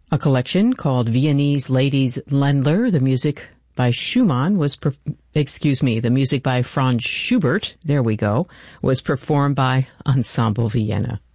A collection called Viennese Ladies Ländler, the music by Schumann the music by Franz Schubert, there we go, was performed by Ensemble Vienna.